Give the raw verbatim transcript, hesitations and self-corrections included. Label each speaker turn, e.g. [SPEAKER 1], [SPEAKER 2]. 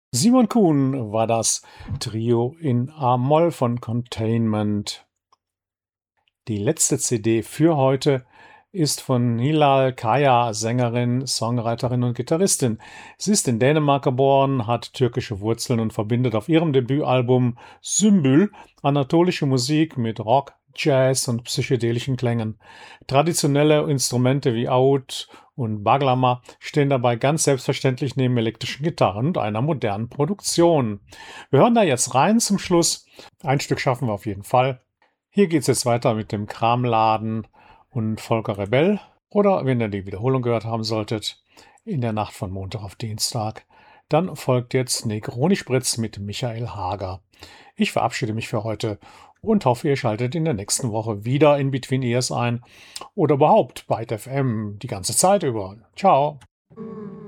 [SPEAKER 1] Simon Kuhn war das Trio in A-Moll von Containment. Die letzte C D für heute ist von Hilal Kaya, Sängerin, Songwriterin und Gitarristin. Sie ist in Dänemark geboren, hat türkische Wurzeln und verbindet auf ihrem Debütalbum Sümbül anatolische Musik mit Rock, Jazz und psychedelischen Klängen. Traditionelle Instrumente wie Oud und Baglama stehen dabei ganz selbstverständlich neben elektrischen Gitarren und einer modernen Produktion. Wir hören da jetzt rein zum Schluss. Ein Stück schaffen wir auf jeden Fall. Hier geht's jetzt weiter mit dem Kramladen und Volker Rebell. Oder wenn ihr die Wiederholung gehört haben solltet, in der Nacht von Montag auf Dienstag. Dann folgt jetzt Negroni Spritz mit Michael Hager. Ich verabschiede mich für heute und hoffe, ihr schaltet in der nächsten Woche wieder in Between Ears ein oder überhaupt bei Byte F M die ganze Zeit über. Ciao.